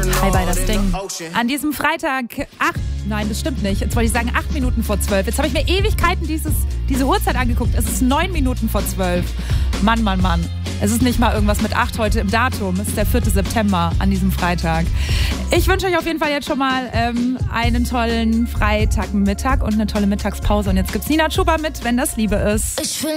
Hi bei das Ding. An diesem Freitag, nein, das stimmt nicht. Jetzt wollte ich sagen 8 Minuten vor 12. Jetzt habe ich mir Ewigkeiten diese Uhrzeit angeguckt. Es ist 9 Minuten vor 12. Mann. Es ist nicht mal irgendwas mit 8 heute im Datum. Es ist der 4. September an diesem Freitag. Ich wünsche euch auf jeden Fall jetzt schon mal einen tollen Freitagmittag und eine tolle Mittagspause. Und jetzt gibt's Nina Chuba mit Wenn das Liebe ist.